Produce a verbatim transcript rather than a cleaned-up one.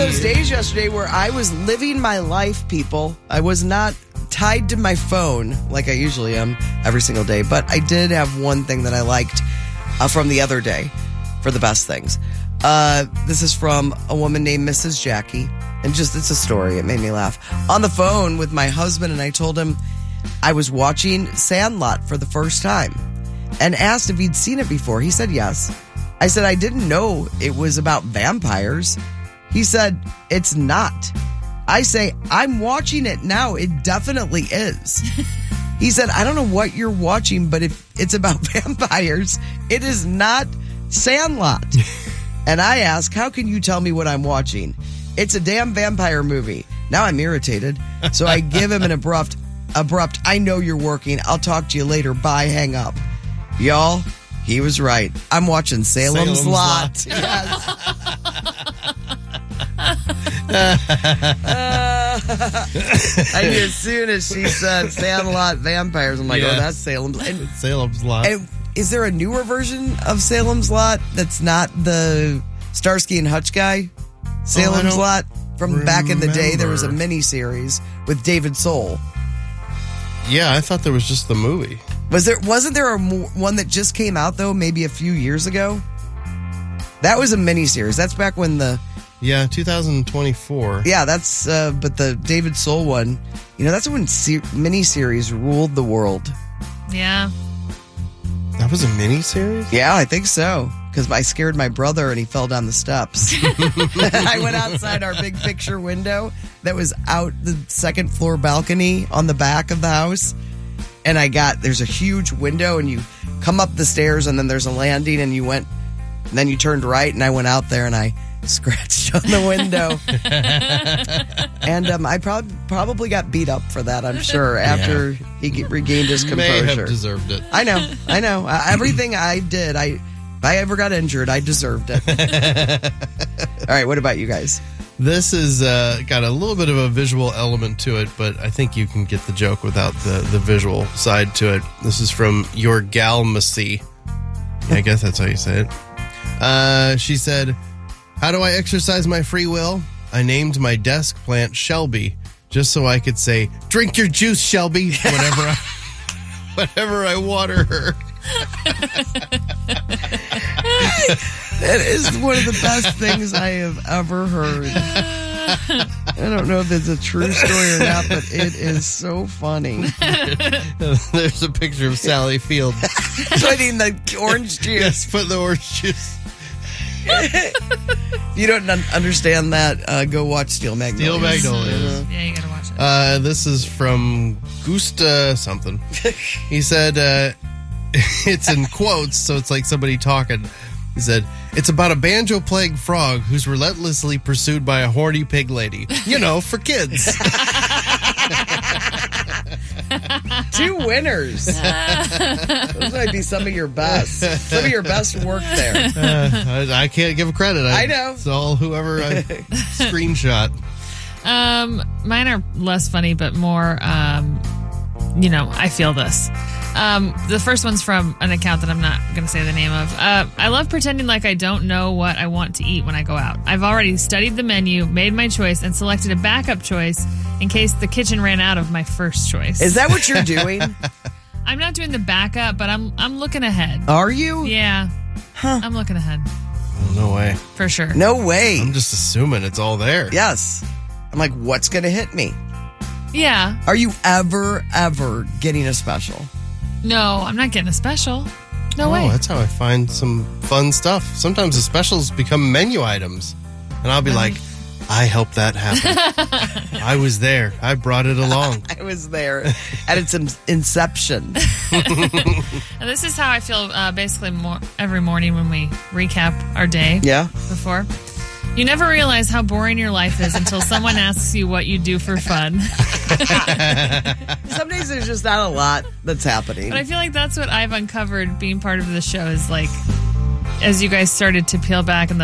those days yesterday where I was living my life, people. I was not tied to my phone like I usually am every single day, but I did have one thing that I liked uh, from the other day for the best things. Uh, this is from a woman named Missus Jackie, and just, it's a story. It made me laugh. On the phone with my husband, and I told him I was watching Sandlot for the first time and asked if he'd seen it before. He said yes. I said, I didn't know it was about vampires. He said, it's not. I say, I'm watching it now. It definitely is. He said, I don't know what you're watching, but if it's about vampires, it is not Sandlot. And I ask, how can you tell me what I'm watching? It's a damn vampire movie. Now I'm irritated. So I give him an abrupt, abrupt, I know you're working. I'll talk to you later. Bye, hang up. Y'all, he was right. I'm watching Salem's, Salem's Lot. Lot. Yes. uh, I knew as soon as she said Sandlot vampires, I'm like, yeah. oh, that's Salem's Lot. And, Salem's Lot. And is there a newer version of Salem's Lot that's not the Starsky and Hutch guy? Salem's oh, Lot from remember. back in the day. There was a mini series with David Soul. Yeah, I thought there was just the movie. Was there? Wasn't there a mo- one that just came out though? Maybe a few years ago. That was a mini series. That's back when the yeah, two thousand twenty-four. Yeah, that's uh, but the David Soul one. You know, that's when se- mini series ruled the world. Yeah. That was a mini series? Yeah, I think so. Because I scared my brother and he fell down the steps. I went outside our big picture window that was out the second floor balcony on the back of the house. And I got, there's a huge window and you come up the stairs and then there's a landing and you went, and then you turned right and I went out there and I scratched on the window. And um, I prob- probably got beat up for that, I'm sure, after yeah. he get- regained his composure. May have deserved it. I know, I know. Uh, everything I did, I if I ever got injured, I deserved it. All right, what about you guys? This is uh, got a little bit of a visual element to it, but I think you can get the joke without the, the visual side to it. This is from Your Galmacy. I guess that's how you say it. Uh, she said, how do I exercise my free will? I named my desk plant Shelby, just so I could say, drink your juice, Shelby, whenever I, whenever I water her. That is one of the best things I have ever heard. I don't know if it's a true story or not, but it is so funny. There's a picture of Sally Field. Putting the orange juice. Yes, put the orange juice. If you don't un- understand that, uh, go watch Steel Magnolias. Steel Magnolias. Uh, yeah, you gotta watch it. Uh, this is from Gusta something. He said, uh, it's in quotes, so it's like somebody talking. He said, it's about a banjo-playing frog who's relentlessly pursued by a horny pig lady. You know, for kids. Two winners. Those might be some of your best. Some of your best work there. Uh, I, I can't give credit. I, I know. It's all whoever I screenshot. Um, mine are less funny, but more, um, you know, I feel this. Um, the first one's from an account that I'm not going to say the name of. Uh, I love pretending like I don't know what I want to eat when I go out. I've already studied the menu, made my choice, and selected a backup choice in case the kitchen ran out of my first choice. Is that what you're doing? I'm not doing the backup, but I'm I'm looking ahead. Are you? Yeah. Huh. I'm looking ahead. Oh, no way. For sure. No way. I'm just assuming it's all there. Yes. I'm like, what's going to hit me? Yeah. Are you ever, ever getting a special? No, I'm not getting a special. No oh, way. That's how I find some fun stuff. Sometimes the specials become menu items. And I'll be Really? like, I helped that happen. I was there. I brought it along. I was there at its in- inception. And this is how I feel uh, basically more, every morning when we recap our day Yeah. before. You never realize how boring your life is until someone asks you what you do for fun. Some days there's just not a lot that's happening. But I feel like that's what I've uncovered being part of the show is like, as you guys started to peel back and the